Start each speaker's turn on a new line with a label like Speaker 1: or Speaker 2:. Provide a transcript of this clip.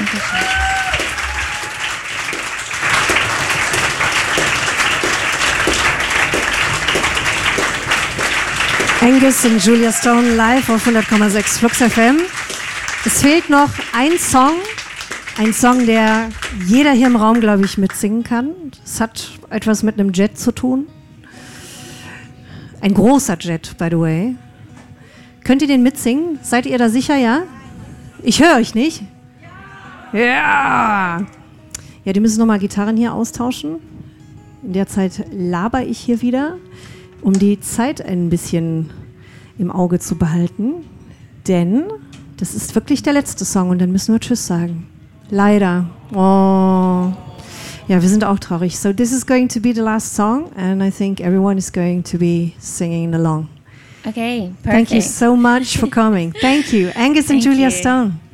Speaker 1: Angus und Julia Stone live auf 100,6 Flux FM. Es fehlt noch ein Song, der jeder hier im Raum, glaube ich, mitsingen kann. Es hat etwas mit einem Jet zu tun. Ein großer Jet, by the way. Könnt ihr den mitsingen? Seid ihr da sicher, ja? Ich höre euch nicht. Ja! Ja, die müssen nochmal Gitarren hier austauschen. In der Zeit laber ich hier wieder, um die Zeit ein bisschen im Auge zu behalten. Denn das ist wirklich der letzte Song und dann müssen wir Tschüss sagen. Leider. Oh. Ja, wir sind auch traurig. So this is going to be the last song and I think everyone is going to be singing along.
Speaker 2: Okay, perfect.
Speaker 1: Thank you so much for coming. Thank you. Angus and Julia Stone.